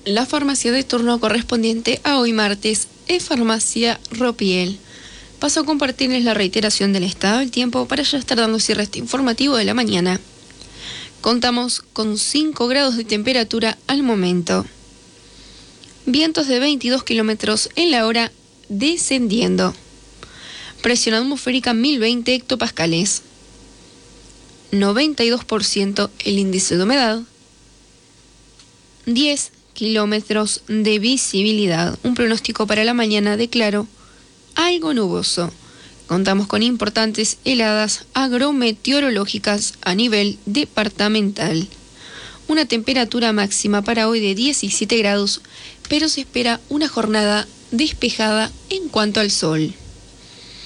La farmacia de turno correspondiente a hoy martes es Farmacia Ropiel. Paso a compartirles la reiteración del estado del tiempo para ya estar dando cierre a este informativo de la mañana. Contamos con 5 grados de temperatura al momento. Vientos de 22 kilómetros en la hora descendiendo. Presión atmosférica 1020 hectopascales. 92% el índice de humedad. 10 kilómetros de visibilidad. Un pronóstico para la mañana de claro, algo nuboso. Contamos con importantes heladas agrometeorológicas a nivel departamental. Una temperatura máxima para hoy de 17 grados, pero se espera una jornada despejada en cuanto al sol.